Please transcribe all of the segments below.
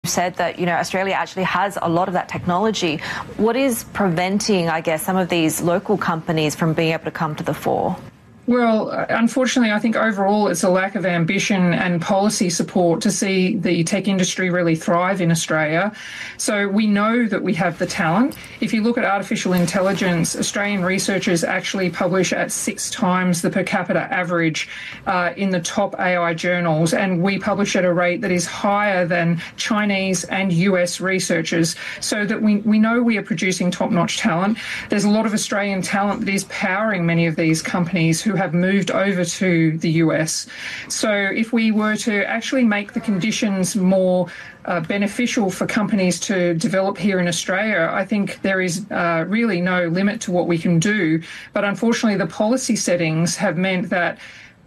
said that, Australia actually has a lot of that technology. What is preventing, I guess, some of these local companies from being able to come to the fore? Well, unfortunately, I think overall it's a lack of ambition and policy support to see the tech industry really thrive in Australia. So we know that we have the talent. If you look at artificial intelligence, Australian researchers actually publish at 6 times the per capita average in the top AI journals, and we publish at a rate that is higher than Chinese and US researchers, so that we know we are producing top-notch talent. There's a lot of Australian talent that is powering many of these companies who have moved over to the US. So if we were to actually make the conditions more beneficial for companies to develop here in Australia, I think there is really no limit to what we can do. But unfortunately, the policy settings have meant that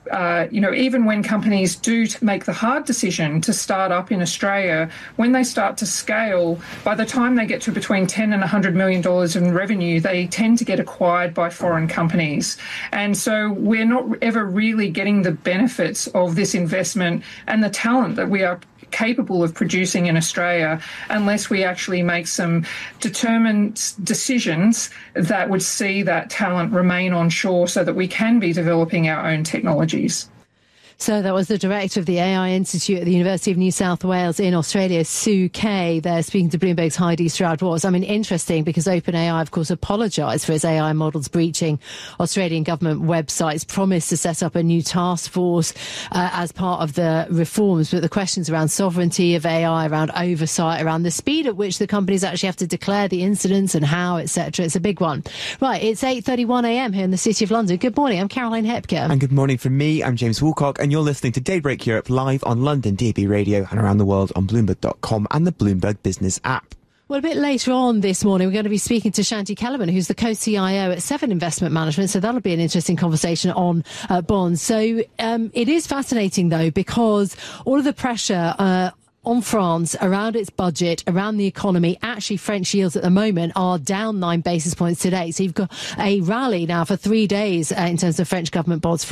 even when companies do make the hard decision to start up in Australia, when they start to scale, by the time they get to between $10 and $100 million in revenue, they tend to get acquired by foreign companies. And so we're not ever really getting the benefits of this investment and the talent that we are capable of producing in Australia unless we actually make some determined decisions that would see that talent remain on shore so that we can be developing our own technologies. So that was the director of the AI Institute at the University of New South Wales in Australia, Sue Kay, there speaking to Bloomberg's Heidi Stroud-Watts. I mean, interesting because OpenAI, of course, apologised for its AI models breaching Australian government websites, promised to set up a new task force as part of the reforms. But the questions around sovereignty of AI, around oversight, around the speed at which the companies actually have to declare the incidents and how, etc. It's a big one. Right, it's 8:31 a.m. here in the City of London. Good morning, I'm Caroline Hepker. And good morning from me, I'm James Woolcock, and you're listening to Daybreak Europe live on London DAB Radio and around the world on Bloomberg.com and the Bloomberg Business app. Well, a bit later on this morning, we're going to be speaking to Shanti Kellerman, who's the co-CIO at Seven Investment Management. So that'll be an interesting conversation on bonds. So it is fascinating, though, because all of the pressure on France around its budget, around the economy, actually French yields at the moment are down 9 basis points today. So you've got a rally now for 3 days in terms of French government bonds.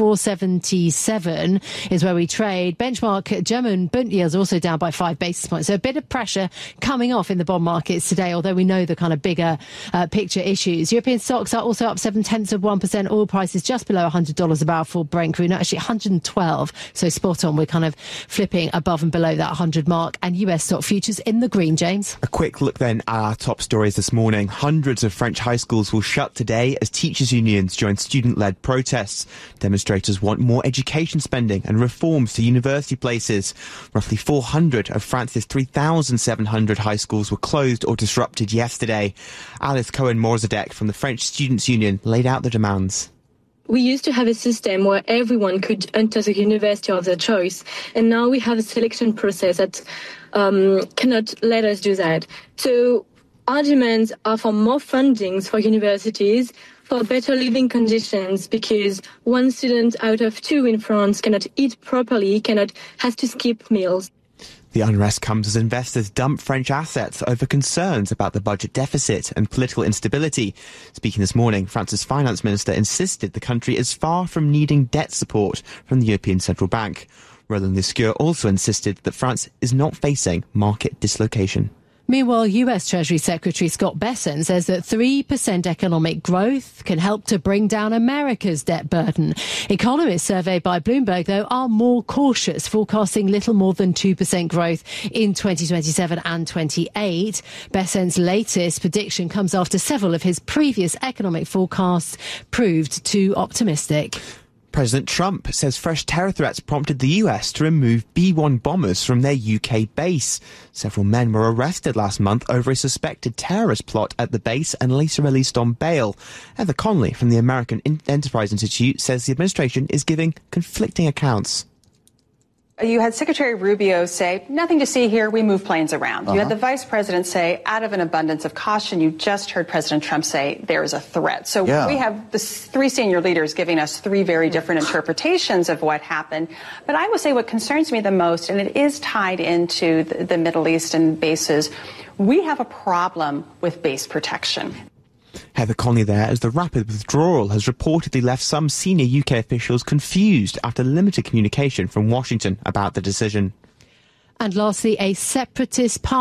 477 is where we trade. Benchmark German Bund yields also down by 5 basis points. So a bit of pressure coming off in the bond markets today, although we know the kind of bigger picture issues. European stocks are also up 0.7%. Oil prices just below $100 a barrel for Brent crude. Actually 112. So spot on. We're kind of flipping above and below that 100 mark. And US stock futures in the green, James. A quick look then at our top stories this morning. Hundreds of French high schools will shut today as teachers' unions join student-led protests. Demonstrators want more education spending and reforms to university places. Roughly 400 of France's 3,700 high schools were closed or disrupted yesterday. Alice Cohen-Morzadek from the French Students' Union laid out the demands. We used to have a system where everyone could enter the university of their choice, and now we have a selection process that cannot let us do that. So our demands are for more fundings for universities, for better living conditions, because 1 student out of 2 in France cannot eat properly, has to skip meals. The unrest comes as investors dump French assets over concerns about the budget deficit and political instability. Speaking this morning, France's finance minister insisted the country is far from needing debt support from the European Central Bank. Roland Lescure also insisted that France is not facing market dislocation. Meanwhile, US Treasury Secretary Scott Bessent says that 3% economic growth can help to bring down America's debt burden. Economists surveyed by Bloomberg, though, are more cautious, forecasting little more than 2% growth in 2027 and 28. Bessent's latest prediction comes after several of his previous economic forecasts proved too optimistic. President Trump says fresh terror threats prompted the US to remove B-1 bombers from their UK base. Several men were arrested last month over a suspected terrorist plot at the base and later released on bail. Heather Conley from the American Enterprise Institute says the administration is giving conflicting accounts. You had Secretary Rubio say, nothing to see here, we move planes around. You had the vice president say, out of an abundance of caution. You just heard President Trump say there is a threat. So we have the 3 senior leaders giving us 3 very different interpretations of what happened. But I would say what concerns me the most, and it is tied into the Middle East and bases, we have a problem with base protection. Heather Conley there, as the rapid withdrawal has reportedly left some senior UK officials confused after limited communication from Washington about the decision. And lastly, a separatist party